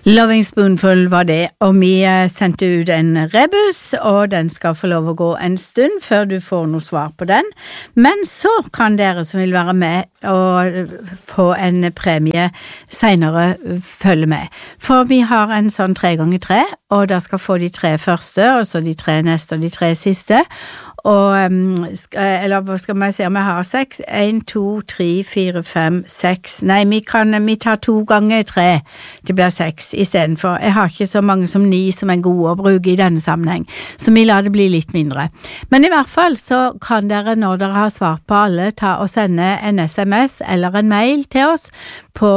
Loving Spoonful var det, og vi sendte ut en rebus, og den skal få lov å gå en stund før du får noe svar på den. Men så kan dere som vil være med og få en premie senere følge med. For vi har en sånn 3x3, og da skal få de 3 første, og så de 3 neste og de 3 siste. Og, eller hva skal man si om jeg har 6? 1, 2, 3, 4, 5, 6. Nei, vi tar 2 ganger 3. Det blir 6 i stedet for. Jeg har ikke så mange som 9 som er gode å bruke i denne sammenheng, så vi lar det bli litt mindre. Men i hvert fall så kan dere, når dere har svart på alle, ta og sende en SMS eller en mail til oss på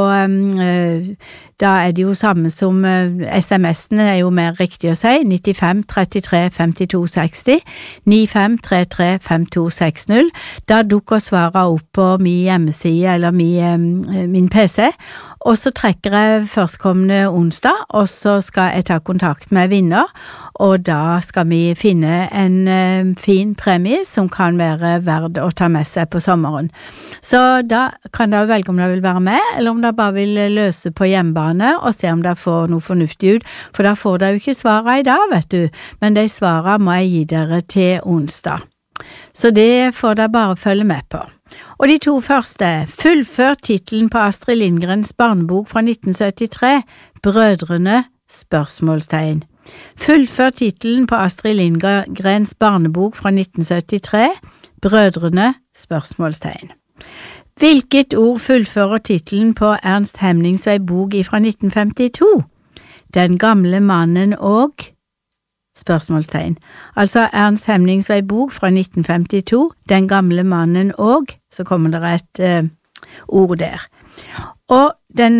da det jo samme som SMS-ene er jo mer riktig å si, 95 33 52 60, 95 33 52 60. Da dukker svaret opp på min hjemmeside eller min PC, og så trekker jeg førstkommende onsdag, og så skal jeg ta kontakt med vinner, og da skal vi finne en fin premie som kan være verd å ta med seg på sommeren. Så da kan dere velge om dere vil være med, eller om dere bare vil løse på hjemmebane og se om dere får noe fornuftig ut, for da får dere jo ikke svaret i dag, vet du, men de svarene må jeg gi dere til onsdag. Så det får dere bare følge med på. Og de 2 første, fullfør titelen på Astrid Lindgrens barnebok fra 1973, Brødrene, spørsmålstegn. Fullfør titelen på Astrid Lindgrens barnebok fra 1973, Brødrene, spørsmålstegn. Hvilket ord fullfører titelen på Ernst Hemingway bok fra 1952? Den gamle mannen og... spørsmålstegn. Altså Ernst Hemingway bok fra 1952, Den gamle mannen og, så kommer det et ord der. Og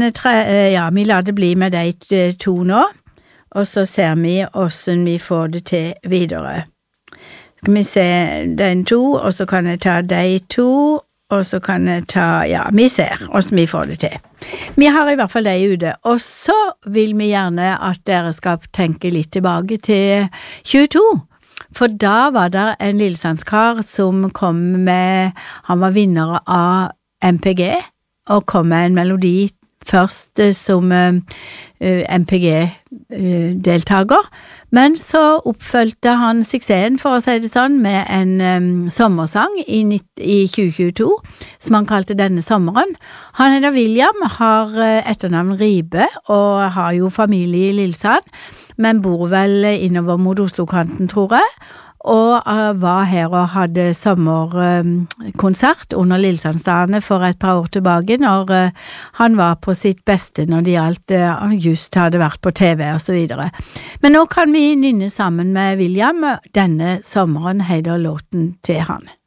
vi lar det bli med de 2 nå, og så ser vi hvordan vi får det til videre. Skal vi se den 2, og så kan jeg ta de 2, og så kan jeg ta, vi ser hvordan vi får det til. Vi har i hvert fall de ute, og så vil vi gjerne at dere skal tenke litt tilbake til 22, for da var det en lillesandskar som kom med, han var vinner av MPG, og kom med en melodi først som MPG-deltaker, men så oppfølgte han suksessen, for å si det sånn, med en sommersang i 2022, som han kalte Denne sommeren. Han heter William, har etternavn Ribe, og har jo familie i Lillesand, men bor vel innover mot Oslo-kanten, tror jeg, og var her og hadde sommerkonsert under Lillesandsdagene for et par år tilbake, når han var på sitt beste når det gjaldt, just hadde vært på TV og så videre. Men nå kan vi nynne sammen med William. Denne sommeren heter låten til han.